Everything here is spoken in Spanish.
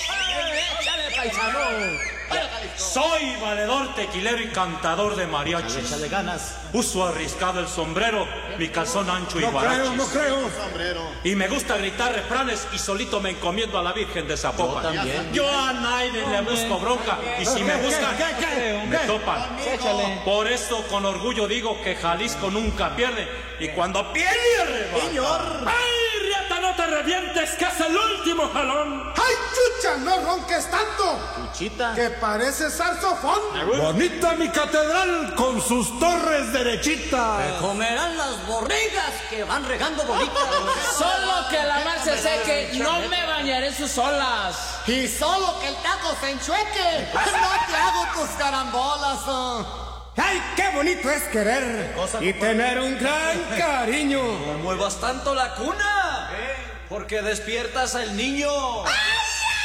¡Échale, paisano! Soy valedor, tequilero y cantador de mariachis. Échale ganas. Uso arriscado el sombrero, mi calzón ancho y guarachis. No creo. Y me gusta gritar refranes y solito me encomiendo a la Virgen de Zapopan. Yo también. Yo a nadie le busco bronca y si me buscan, me topan. Échale. Por eso con orgullo digo que Jalisco nunca pierde y cuando pierde arrebata. ¡Ay, riata, no te revientes, que es el último jalón! ¡Ay, chucha, no ronques tanto! Chuchita. Que parece saxofón. Bonita mi catedral con sus torres derechitas. Comerán las borregas que van regando bolitas. Solo que la mar se seque, no me bañaré en sus olas. Y solo que el taco se enchueque, no te hago tus carambolas. ¡Ay, qué bonito es querer! Y tener un gran cariño. No muevas tanto la cuna, porque despiertas al niño.